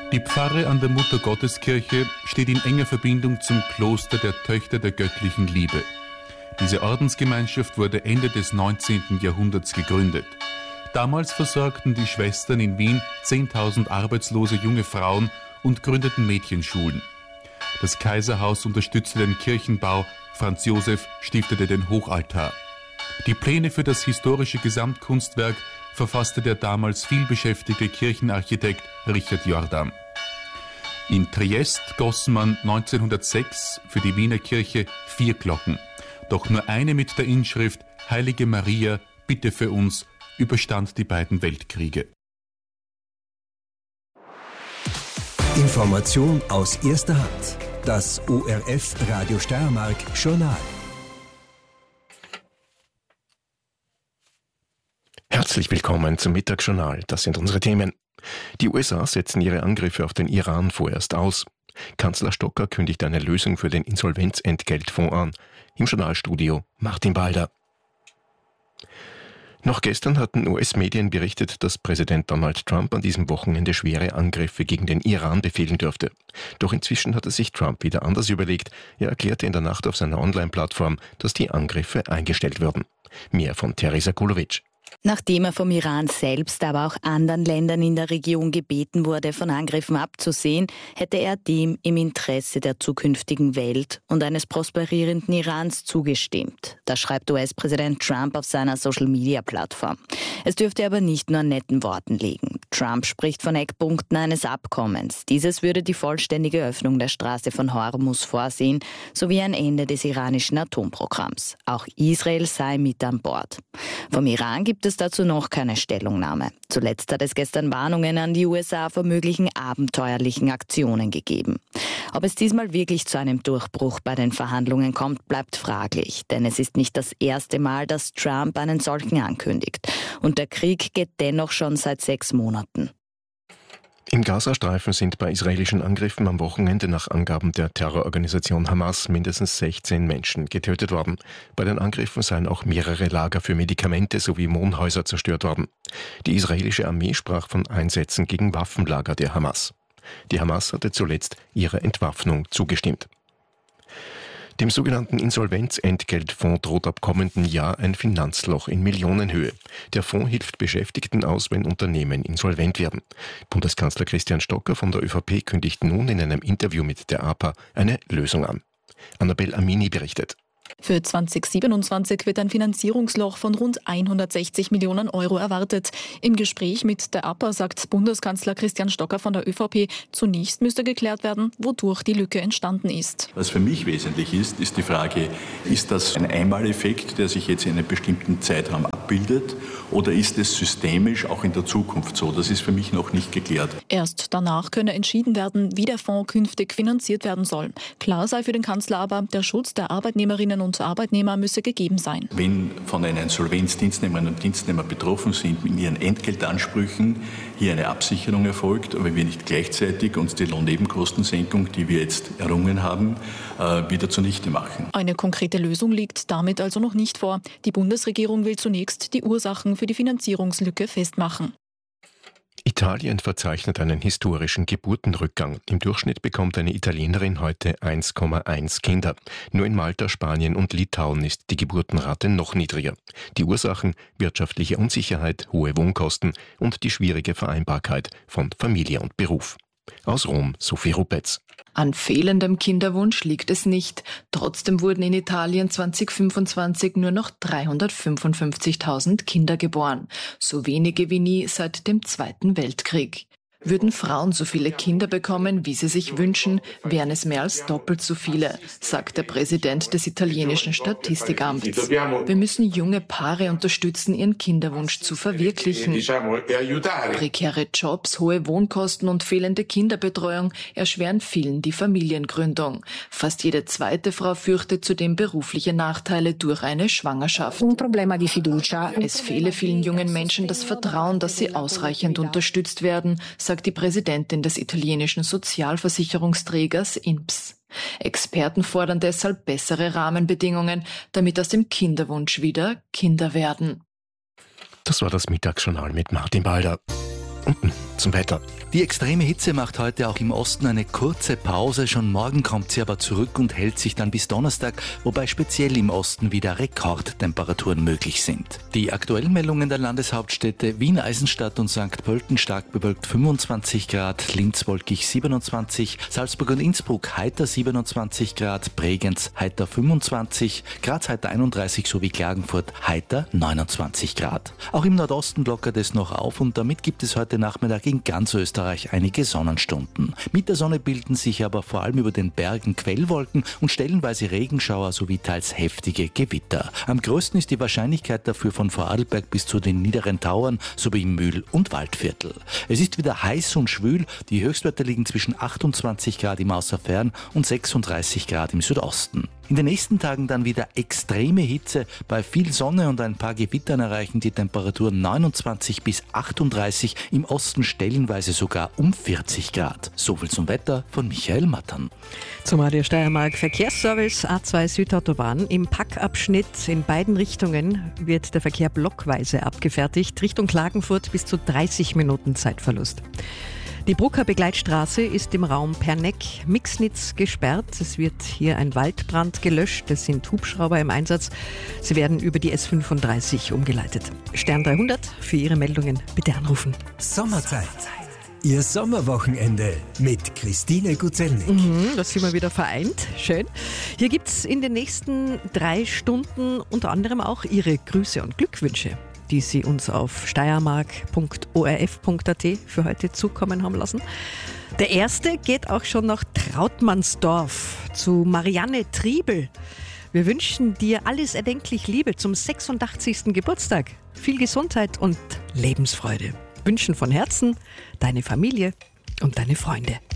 Die Pfarre an der Muttergotteskirche steht in enger Verbindung zum Kloster der Töchter der göttlichen Liebe. Diese Ordensgemeinschaft wurde Ende des 19. Jahrhunderts gegründet. Damals versorgten die Schwestern in Wien 10.000 arbeitslose junge Frauen und gründeten Mädchenschulen. Das Kaiserhaus unterstützte den Kirchenbau, Franz Josef stiftete den Hochaltar. Die Pläne für das historische Gesamtkunstwerk verfasste der damals vielbeschäftigte Kirchenarchitekt Richard Jordan. In Triest goss man 1906 für die Wiener Kirche 4 Glocken. Doch nur eine mit der Inschrift Heilige Maria, bitte für uns, überstand die beiden Weltkriege. Information aus erster Hand. Das ORF Radio Steiermark Journal. Herzlich willkommen zum Mittagsjournal. Das sind unsere Themen. Die USA setzen ihre Angriffe auf den Iran vorerst aus. Kanzler Stocker kündigt eine Lösung für den Insolvenzentgeltfonds an. Im Journalstudio Martin Balder. Noch gestern hatten US-Medien berichtet, dass Präsident Donald Trump an diesem Wochenende schwere Angriffe gegen den Iran befehlen dürfte. Doch inzwischen hatte sich Trump wieder anders überlegt. Er erklärte in der Nacht auf seiner Online-Plattform, dass die Angriffe eingestellt würden. Mehr von Teresa Kulovic. Nachdem er vom Iran selbst, aber auch anderen Ländern in der Region gebeten wurde, von Angriffen abzusehen, hätte er dem im Interesse der zukünftigen Welt und eines prosperierenden Irans zugestimmt. Das schreibt US-Präsident Trump auf seiner Social-Media-Plattform. Es dürfte aber nicht nur an netten Worten liegen. Trump spricht von Eckpunkten eines Abkommens. Dieses würde die vollständige Öffnung der Straße von Hormuz vorsehen, sowie ein Ende des iranischen Atomprogramms. Auch Israel sei mit an Bord. Vom Iran gibt es dazu noch keine Stellungnahme. Zuletzt hat es gestern Warnungen an die USA vor möglichen abenteuerlichen Aktionen gegeben. Ob es diesmal wirklich zu einem Durchbruch bei den Verhandlungen kommt, bleibt fraglich. Denn es ist nicht das erste Mal, dass Trump einen solchen ankündigt. Und der Krieg geht dennoch schon seit 6 Monaten. Im Gazastreifen sind bei israelischen Angriffen am Wochenende nach Angaben der Terrororganisation Hamas mindestens 16 Menschen getötet worden. Bei den Angriffen seien auch mehrere Lager für Medikamente sowie Wohnhäuser zerstört worden. Die israelische Armee sprach von Einsätzen gegen Waffenlager der Hamas. Die Hamas hatte zuletzt ihrer Entwaffnung zugestimmt. Dem sogenannten Insolvenzentgeltfonds droht ab kommenden Jahr ein Finanzloch in Millionenhöhe. Der Fonds hilft Beschäftigten aus, wenn Unternehmen insolvent werden. Bundeskanzler Christian Stocker von der ÖVP kündigt nun in einem Interview mit der APA eine Lösung an. Annabel Amini berichtet. Für 2027 wird ein Finanzierungsloch von rund 160 Millionen Euro erwartet. Im Gespräch mit der APA sagt Bundeskanzler Christian Stocker von der ÖVP, zunächst müsste geklärt werden, wodurch die Lücke entstanden ist. Was für mich wesentlich ist, ist die Frage, ist das ein Einmaleffekt, der sich jetzt in einem bestimmten Zeitraum abbildet, oder ist es systemisch auch in der Zukunft so? Das ist für mich noch nicht geklärt. Erst danach könne entschieden werden, wie der Fonds künftig finanziert werden soll. Klar sei für den Kanzler aber, der Schutz der Arbeitnehmerinnen und Arbeitnehmer müsse gegeben sein. Wenn von einer Insolvenz Dienstnehmerinnen und Dienstnehmer betroffen sind mit ihren Entgeltansprüchen, hier eine Absicherung erfolgt, aber wir nicht gleichzeitig uns die Lohnnebenkostensenkung, die wir jetzt errungen haben, wieder zunichte machen. Eine konkrete Lösung liegt damit also noch nicht vor. Die Bundesregierung will zunächst die Ursachen für die Finanzierungslücke festmachen. Italien verzeichnet einen historischen Geburtenrückgang. Im Durchschnitt bekommt eine Italienerin heute 1,1 Kinder. Nur in Malta, Spanien und Litauen ist die Geburtenrate noch niedriger. Die Ursachen: wirtschaftliche Unsicherheit, hohe Wohnkosten und die schwierige Vereinbarkeit von Familie und Beruf. Aus Rom, Sophie Rupetz. An fehlendem Kinderwunsch liegt es nicht. Trotzdem wurden in Italien 2025 nur noch 355.000 Kinder geboren. So wenige wie nie seit dem Zweiten Weltkrieg. Würden Frauen so viele Kinder bekommen, wie sie sich wünschen, wären es mehr als doppelt so viele, sagt der Präsident des italienischen Statistikamts. Wir müssen junge Paare unterstützen, ihren Kinderwunsch zu verwirklichen. Prekäre Jobs, hohe Wohnkosten und fehlende Kinderbetreuung erschweren vielen die Familiengründung. Fast jede zweite Frau fürchtet zudem berufliche Nachteile durch eine Schwangerschaft. Es fehle vielen jungen Menschen das Vertrauen, dass sie ausreichend unterstützt werden, sagt die Präsidentin des italienischen Sozialversicherungsträgers INPS. Experten fordern deshalb bessere Rahmenbedingungen, damit aus dem Kinderwunsch wieder Kinder werden. Das war das Mittagsjournal mit Martin Balder. unten zum Wetter. Die extreme Hitze macht heute auch im Osten eine kurze Pause. Schon morgen kommt sie aber zurück und hält sich dann bis Donnerstag, wobei speziell im Osten wieder Rekordtemperaturen möglich sind. Die aktuellen Meldungen der Landeshauptstädte Wien, Eisenstadt und St. Pölten stark bewölkt 25 Grad, Linz wolkig 27, Salzburg und Innsbruck heiter 27 Grad, Bregenz heiter 25, Graz heiter 31 sowie Klagenfurt heiter 29 Grad. Auch im Nordosten lockert es noch auf und damit gibt es heute Nachmittag in ganz Österreich einige Sonnenstunden. Mit der Sonne bilden sich aber vor allem über den Bergen Quellwolken und stellenweise Regenschauer sowie teils heftige Gewitter. Am größten ist die Wahrscheinlichkeit dafür von Vorarlberg bis zu den niederen Tauern sowie im Mühl- und Waldviertel. Es ist wieder heiß und schwül. Die Höchstwerte liegen zwischen 28 Grad im Außerfern und 36 Grad im Südosten. In den nächsten Tagen dann wieder extreme Hitze. Bei viel Sonne und ein paar Gewittern erreichen die Temperaturen 29 bis 38, im Osten stellenweise sogar um 40 Grad. Soviel zum Wetter von Michael Mattern. Zum Radio Steiermark Verkehrsservice A2 Südautobahn. Im Packabschnitt in beiden Richtungen wird der Verkehr blockweise abgefertigt. Richtung Klagenfurt bis zu 30 Minuten Zeitverlust. Die Brucker Begleitstraße ist im Raum Perneck-Mixnitz gesperrt. Es wird hier ein Waldbrand gelöscht. Es sind Hubschrauber im Einsatz. Sie werden über die S35 umgeleitet. Stern 300 für Ihre Meldungen bitte anrufen. Sommerzeit. Ihr Sommerwochenende mit Christine Gutzelnig. Das sind wir wieder vereint. Schön. Hier gibt es in den nächsten 3 Stunden unter anderem auch Ihre Grüße und Glückwünsche, die Sie uns auf steiermark.orf.at für heute zukommen haben lassen. Der erste geht auch schon nach Trautmannsdorf zu Marianne Triebel. Wir wünschen dir alles erdenklich Liebe zum 86. Geburtstag. Viel Gesundheit und Lebensfreude. Wünschen von Herzen deine Familie und deine Freunde.